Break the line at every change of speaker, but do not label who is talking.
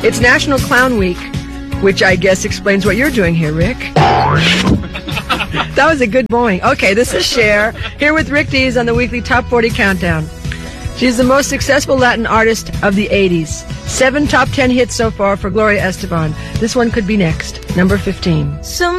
It's National Clown Week, which I guess explains what you're doing here, Rick. That was a good boing. Okay, this is Cher, here with Rick Dees on the weekly Top 40 Countdown. She's the most successful Latin artist of the 80s. 7 top 10 hits so far for Gloria Estefan. This one could be next, number 15.